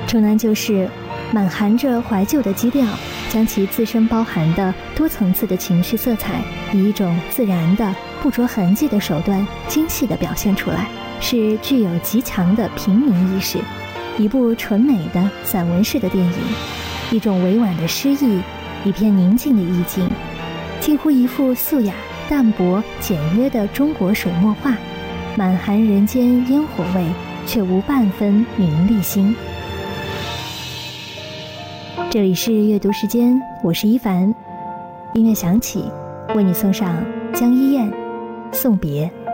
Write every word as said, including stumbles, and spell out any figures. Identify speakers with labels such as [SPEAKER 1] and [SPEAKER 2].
[SPEAKER 1] 城南旧事满含着怀旧的基调，将其自身包含的多层次的情绪色彩，以一种自然的不着痕迹的手段精细地表现出来，是具有极强的平民意识，一部纯美的散文式的电影，一种委婉的诗意，一片宁静的意境，近乎一幅素雅淡泊简约的中国水墨画，满含人间烟火味，却无半分名利心。这里是阅读时间，我是一凡，音乐响起，为你送上江一燕《送别》。